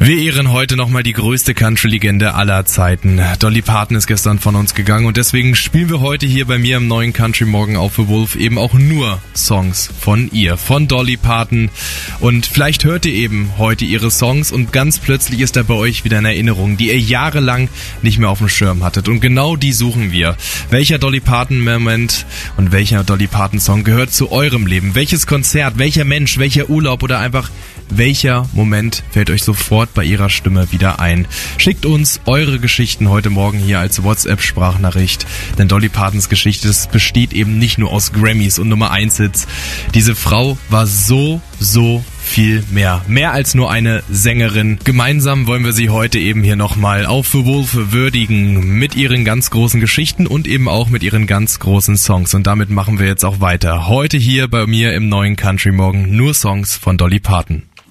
Wir ehren heute nochmal die größte Country-Legende aller Zeiten. Dolly Parton ist gestern von uns gegangen und deswegen spielen wir heute hier bei mir im neuen Country Morgen auf The Wolf eben auch nur Songs von ihr, von Dolly Parton. Und vielleicht hört ihr eben heute ihre Songs und ganz plötzlich ist da bei euch wieder eine Erinnerung, die ihr jahrelang nicht mehr auf dem Schirm hattet. Und genau die suchen wir. Welcher Dolly Parton-Moment und welcher Dolly Parton-Song gehört zu eurem Leben? Welches Konzert, welcher Mensch, welcher Urlaub oder einfach welcher Moment fällt euch sofort bei ihrer Stimme wieder ein? Schickt uns eure Geschichten heute Morgen hier als WhatsApp-Sprachnachricht. Denn Dolly Partons Geschichte, das besteht eben nicht nur aus Grammys und Nummer 1 Hits. Diese Frau war so viel mehr. Mehr als nur eine Sängerin. Gemeinsam wollen wir sie heute eben hier nochmal auf The Wolf würdigen. Mit ihren ganz großen Geschichten und eben auch mit ihren ganz großen Songs. Und damit machen wir jetzt auch weiter. Heute hier bei mir im neuen Country Morgen nur Songs von Dolly Parton.